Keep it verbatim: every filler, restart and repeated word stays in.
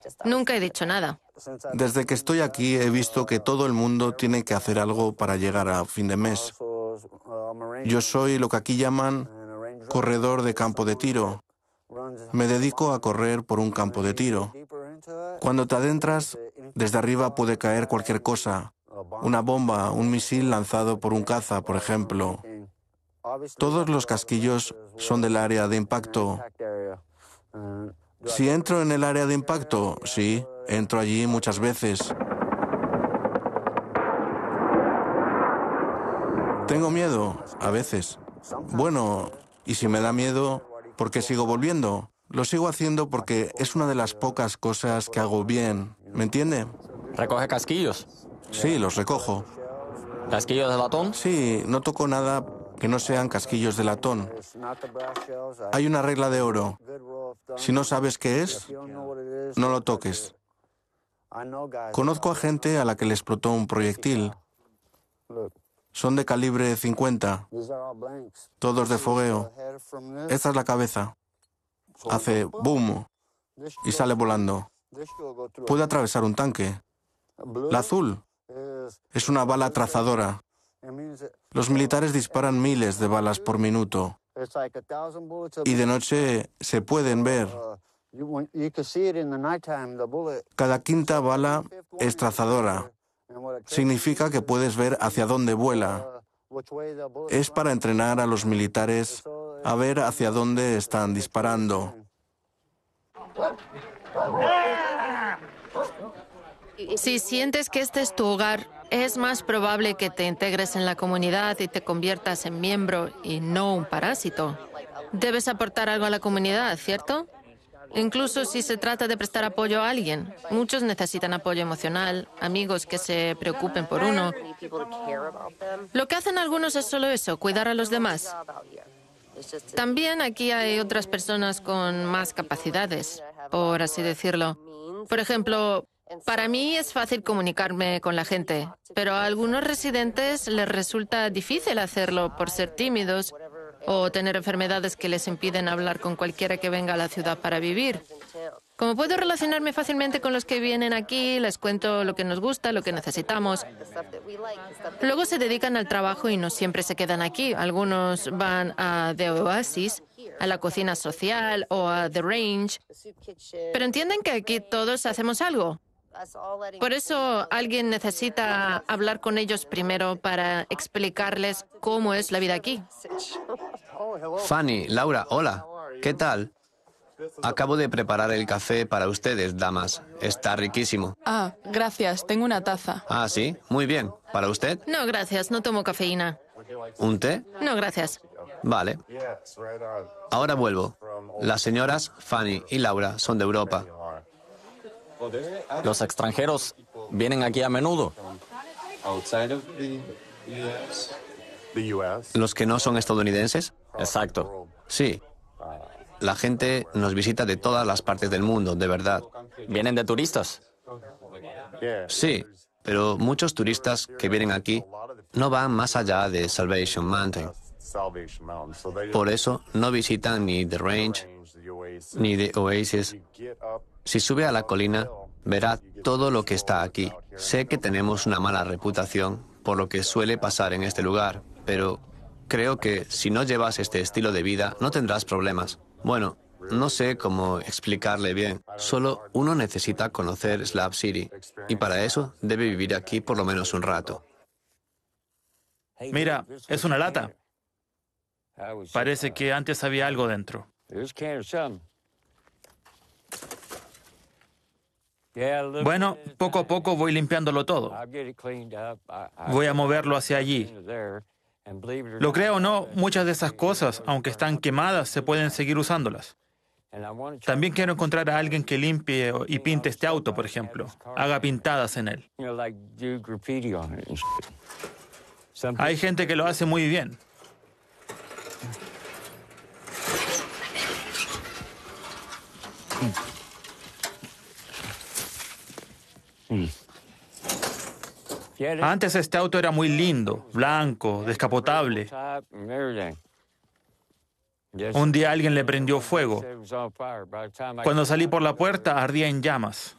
Nunca he dicho nada. Desde que estoy aquí he visto que todo el mundo tiene que hacer algo para llegar a fin de mes. Yo soy lo que aquí llaman corredor de campo de tiro. Me dedico a correr por un campo de tiro. Cuando te adentras, desde arriba puede caer cualquier cosa. Una bomba, un misil lanzado por un caza, por ejemplo. Todos los casquillos son del área de impacto. Si entro en el área de impacto, sí, entro allí muchas veces. ¿Tengo miedo? A veces. Bueno, y si me da miedo, ¿por qué sigo volviendo? Lo sigo haciendo porque es una de las pocas cosas que hago bien. ¿Me entiende? ¿Recoge casquillos? Sí, los recojo. ¿Casquillos de latón? Sí, no toco nada que no sean casquillos de latón. Hay una regla de oro. Si no sabes qué es, no lo toques. Conozco a gente a la que le explotó un proyectil. Son de calibre cincuenta, todos de fogueo. Esta es la cabeza. Hace boom y sale volando. Puede atravesar un tanque. La azul es una bala trazadora. Los militares disparan miles de balas por minuto. Y de noche se pueden ver. Cada quinta bala es trazadora. Significa que puedes ver hacia dónde vuela. Es para entrenar a los militares a ver hacia dónde están disparando. Si sientes que este es tu hogar, es más probable que te integres en la comunidad y te conviertas en miembro y no un parásito. Debes aportar algo a la comunidad, ¿cierto? Incluso si se trata de prestar apoyo a alguien. Muchos necesitan apoyo emocional, amigos que se preocupen por uno. Lo que hacen algunos es solo eso, cuidar a los demás. También aquí hay otras personas con más capacidades, por así decirlo. Por ejemplo, para mí es fácil comunicarme con la gente, pero a algunos residentes les resulta difícil hacerlo por ser tímidos o tener enfermedades que les impiden hablar con cualquiera que venga a la ciudad para vivir. Como puedo relacionarme fácilmente con los que vienen aquí, les cuento lo que nos gusta, lo que necesitamos. Luego se dedican al trabajo y no siempre se quedan aquí. Algunos van a The Oasis, a la cocina social o a The Range. Pero entienden que aquí todos hacemos algo. Por eso alguien necesita hablar con ellos primero para explicarles cómo es la vida aquí. Fanny, Laura, hola. ¿Qué tal? Acabo de preparar el café para ustedes, damas. Está riquísimo. Ah, gracias. Tengo una taza. Ah, ¿sí? Muy bien. ¿Para usted? No, gracias. No tomo cafeína. ¿Un té? No, gracias. Vale. Ahora vuelvo. Las señoras Fanny y Laura son de Europa. ¿Los extranjeros vienen aquí a menudo? ¿Los que no son estadounidenses? Exacto. Sí. La gente nos visita de todas las partes del mundo, de verdad. ¿Vienen de turistas? Sí, pero muchos turistas que vienen aquí no van más allá de Salvation Mountain. Por eso no visitan ni The Range ni The Oasis. Si sube a la colina, verá todo lo que está aquí. Sé que tenemos una mala reputación por lo que suele pasar en este lugar, pero creo que si no llevas este estilo de vida no tendrás problemas. Bueno, no sé cómo explicarle bien. Solo uno necesita conocer Slab City y para eso debe vivir aquí por lo menos un rato. Mira, es una lata. Parece que antes había algo dentro. Bueno, poco a poco voy limpiándolo todo. Voy a moverlo hacia allí. Lo creo o no, muchas de esas cosas, aunque están quemadas, se pueden seguir usándolas. También quiero encontrar a alguien que limpie y pinte este auto, por ejemplo. Haga pintadas en él. Hay gente que lo hace muy bien. Antes este auto era muy lindo, blanco, descapotable. Un día alguien le prendió fuego. Cuando salí por la puerta ardía en llamas.